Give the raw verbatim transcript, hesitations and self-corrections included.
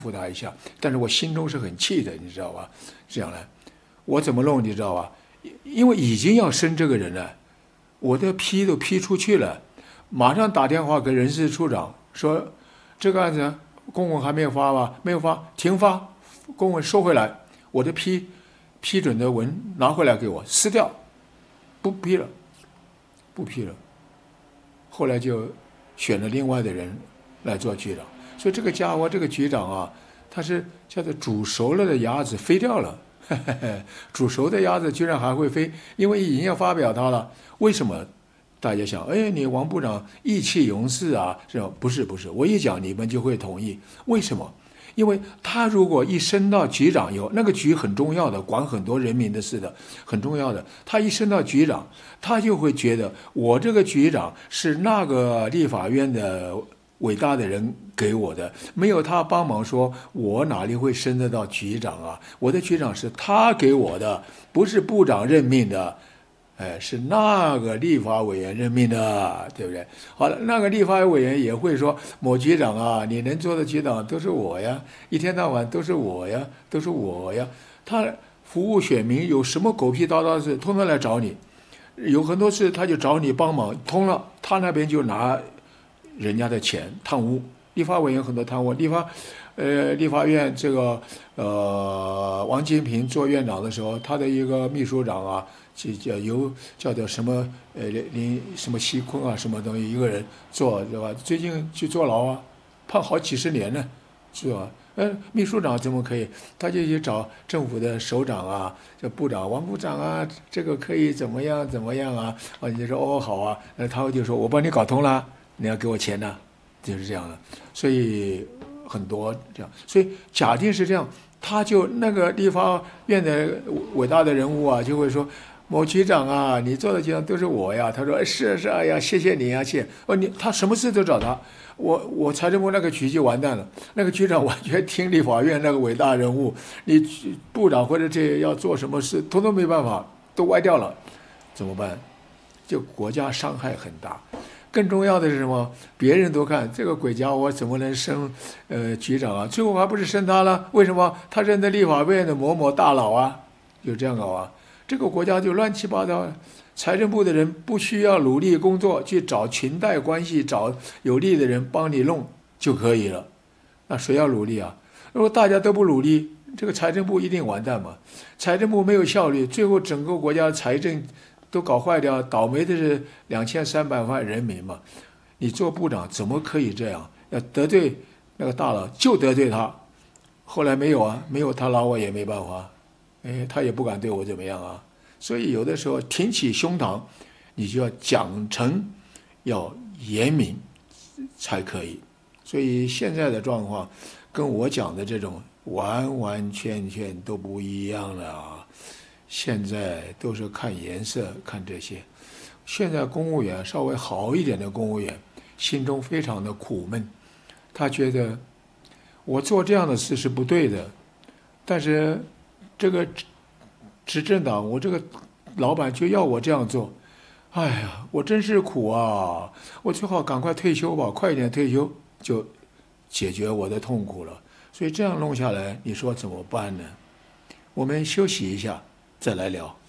付他一下，但是我心中是很气的，你知道吧？这样呢，我怎么弄，你知道吧？因为已经要升这个人了，我的批都批出去了，马上打电话给人事处长说，这个案子公文还没有发吧？没有发，停发，公文收回来，我的批批准的文拿回来给我撕掉，不批了，不批了。后来就选了另外的人来做局长。所以这个家伙，这个局长啊，他是叫做煮熟了的鸭子飞掉了，呵呵呵，煮熟的鸭子居然还会飞，因为已经要发表它了。为什么？大家想，哎，你王部长意气用事啊？是吧？不是，不是，我一讲你们就会同意。为什么？因为他如果一升到局长以后，那个局很重要的，管很多人民的事的，很重要的。他一升到局长，他就会觉得我这个局长是那个立法院的伟大的人给我的，没有他帮忙说，我哪里会升得到局长啊？我的局长是他给我的，不是部长任命的，哎，是那个立法委员任命的，对不对？好了，那个立法委员也会说，某局长啊，你能做的局长都是我呀，一天到晚都是我呀，都是我呀。他服务选民，有什么狗屁叨叨的事，通通来找你。有很多事他就找你帮忙，通了，他那边就拿人家的钱贪污，立法委员很多贪污，立法，呃，立法院这个呃，王金平做院长的时候，他的一个秘书长啊，就叫由叫做什么呃林什么锡坤啊，什么东西一个人做，对吧？最近去坐牢啊，判好几十年呢，是吧？呃，秘书长怎么可以？他就去找政府的首长啊，这部长王部长啊，这个可以怎么样怎么样啊？啊，你就说哦好啊，那他就说我帮你搞通了。你要给我钱呢，就是这样的，所以很多这样，所以假定是这样，他就那个立法院的伟大的人物啊，就会说某局长啊，你做的局长都是我呀。他说哎是是，哎呀谢谢你啊，谢哦你他什么事都找他，我我财政部那个局就完蛋了，那个局长完全听立法院那个伟大人物，你部长或者这要做什么事，通通没办法，都歪掉了，怎么办？就国家伤害很大。更重要的是什么？别人都看这个鬼家伙怎么能升呃局长啊？最后还不是升他了？为什么？他认得立法院的某某大佬啊，就这样搞啊，这个国家就乱七八糟。财政部的人不需要努力工作，去找裙带关系，找有利的人帮你弄就可以了。那谁要努力啊？如果大家都不努力，这个财政部一定完蛋嘛。财政部没有效率，最后整个国家的财政都搞坏掉，倒霉的是两千三百万人民嘛。你做部长怎么可以这样？要得罪那个大佬就得罪他，后来没有啊，没有他拿我也没办法，哎，他也不敢对我怎么样啊。所以有的时候挺起胸膛，你就要讲成要严明才可以。所以现在的状况跟我讲的这种完完全全都不一样了啊。现在都是看颜色，看这些。现在公务员稍微好一点的公务员，心中非常的苦闷，他觉得我做这样的事是不对的，但是这个执政党，我这个老板就要我这样做，哎呀，我真是苦啊！我最好赶快退休吧，快一点退休就解决我的痛苦了。所以这样弄下来，你说怎么办呢？我们休息一下。再来聊。